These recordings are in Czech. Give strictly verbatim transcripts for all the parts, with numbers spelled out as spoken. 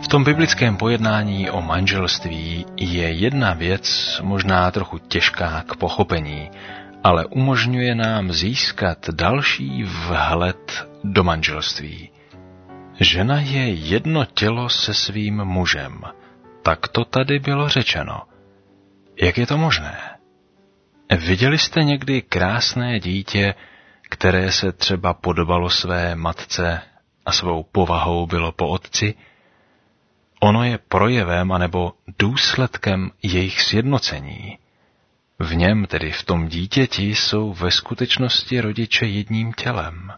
tom biblickém pojednání o manželství je jedna věc možná trochu těžká k pochopení, ale umožňuje nám získat další vhled do manželství. Žena je jedno tělo se svým mužem. Tak to tady bylo řečeno. Jak je to možné? Viděli jste někdy krásné dítě, které se třeba podobalo své matce a svou povahou bylo po otci? Ono je projevem anebo důsledkem jejich sjednocení. V něm, tedy v tom dítěti, jsou ve skutečnosti rodiče jedním tělem.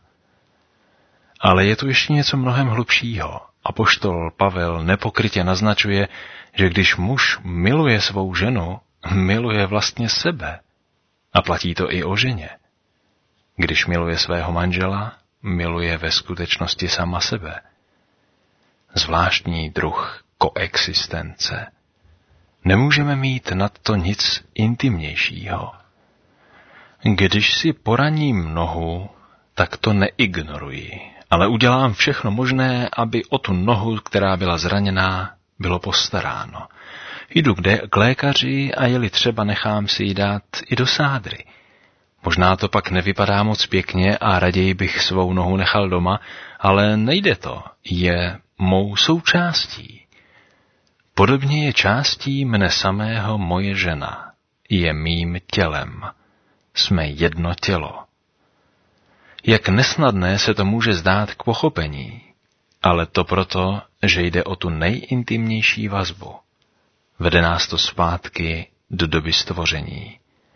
Ale je tu ještě něco mnohem hlubšího. Apoštol Pavel nepokrytě naznačuje, že když muž miluje svou ženu, miluje vlastně sebe. A platí to i o ženě. Když miluje svého manžela, miluje ve skutečnosti sama sebe. Zvláštní druh koexistence. Nemůžeme mít nad to nic intimnějšího. Když si poraním nohu, tak to neignoruji, ale udělám všechno možné, aby o tu nohu, která byla zraněná, bylo postaráno. Jdu k lékaři a je-li třeba, nechám si ji dát i do sádry. Možná to pak nevypadá moc pěkně a raději bych svou nohu nechal doma, ale nejde to, je mou součástí. Podobně je částí mne samého moje žena, je mým tělem. Jsme jedno tělo. Jak nesnadné se to může zdát k pochopení, ale to proto, že jde o tu nejintimnější vazbu. Vede nás to zpátky do doby stvoření.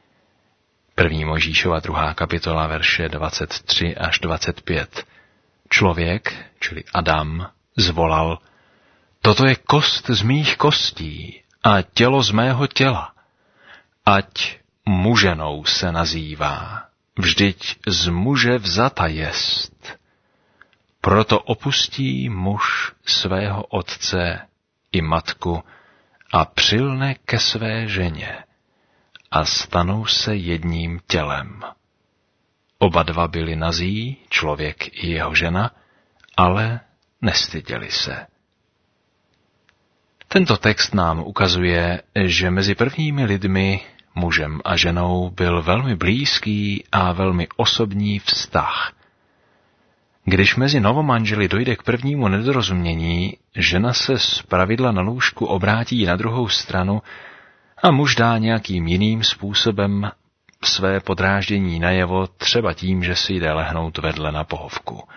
První Mojžíšova druhá kapitola, verše dvacet tři až dvacet pět. Člověk, čili Adam, zvolal: Toto je kost z mých kostí a tělo z mého těla. Ať muženou se nazývá, vždyť z muže vzata jest. Proto opustí muž svého otce i matku a přilne ke své ženě a stanou se jedním tělem. Oba dva byli nazí, člověk i jeho žena, ale nestyděli se. Tento text nám ukazuje, že mezi prvními lidmi, mužem a ženou, byl velmi blízký a velmi osobní vztah. Když mezi novomanželi dojde k prvnímu nedorozumění, žena se zpravidla na lůžku obrátí na druhou stranu a muž dá nějakým jiným způsobem své podráždění najevo, třeba tím, že si jde lehnout vedle na pohovku.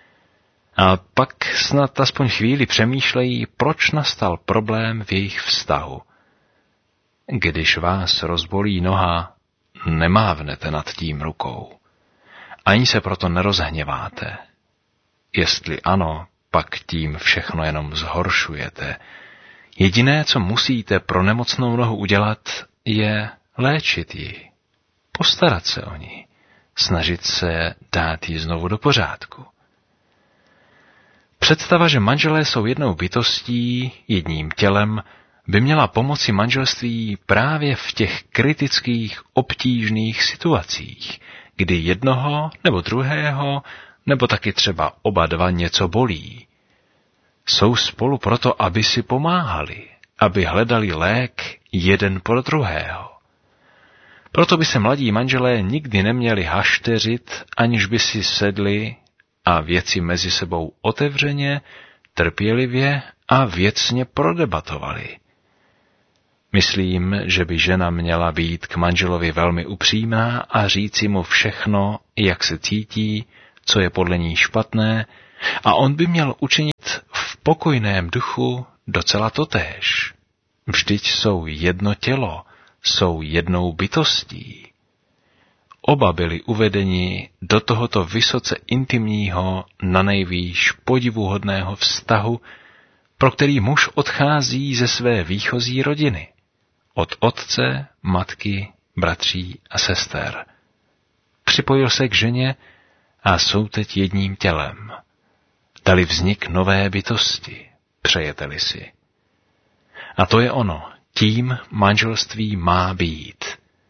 A pak snad aspoň chvíli přemýšlejí, proč nastal problém v jejich vztahu. Když vás rozbolí noha, nemávnete nad tím rukou. Ani se proto nerozhněváte. Jestli ano, pak tím všechno jenom zhoršujete. Jediné, co musíte pro nemocnou nohu udělat, je léčit ji, postarat se o ní, snažit se dát ji znovu do pořádku. Představa, že manželé jsou jednou bytostí, jedním tělem, by měla pomoci manželství právě v těch kritických, obtížných situacích, kdy jednoho nebo druhého, nebo taky třeba oba dva něco bolí. Jsou spolu proto, aby si pomáhali, aby hledali lék jeden pro druhého. Proto by se mladí manželé nikdy neměli hašteřit, aniž by si sedli a věci mezi sebou otevřeně, trpělivě a věcně prodebatovali. Myslím, že by žena měla být k manželovi velmi upřímná a říci mu všechno, jak se cítí, co je podle ní špatné, a on by měl učinit v pokojném duchu docela totéž. Vždyť jsou jedno tělo, jsou jednou bytostí. Oba byli uvedeni do tohoto vysoce intimního, nanejvýš podivuhodného vztahu, pro který muž odchází ze své výchozí rodiny, od otce, matky, bratří a sester. Připojil se k ženě a jsou teď jedním tělem. Dali vznik nové bytosti, přejete-li si. A to je ono, tím manželství má být.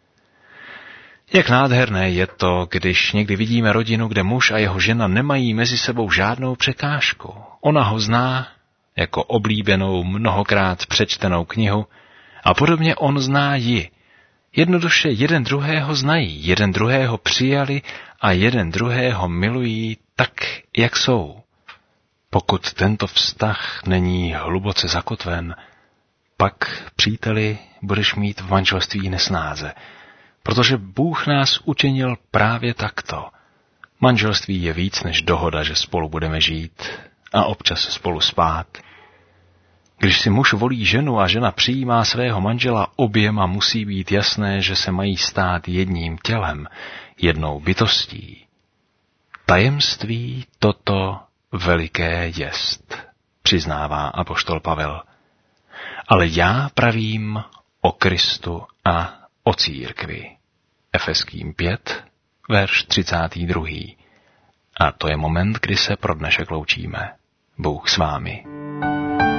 Jak nádherné je to, když někdy vidíme rodinu, kde muž a jeho žena nemají mezi sebou žádnou překážku. Ona ho zná, jako oblíbenou, mnohokrát přečtenou knihu a podobně on zná ji. Jednoduše jeden druhého znají, jeden druhého přijali a jeden druhého milují tak, jak jsou. Pokud tento vztah není hluboce zakotven, pak, příteli, budeš mít v manželství nesnáze, protože Bůh nás učinil právě takto. Manželství je víc než dohoda, že spolu budeme žít a občas spolu spát. Když si muž volí ženu a žena přijímá svého manžela, oběma musí být jasné, že se mají stát jedním tělem, jednou bytostí. Tajemství toto veliké jest, přiznává apoštol Pavel. Ale já pravím o Kristu a o církvi. Efeským pět, verš třicátý druhý. A to je moment, kdy se pro dnešek loučíme. Bůh s vámi.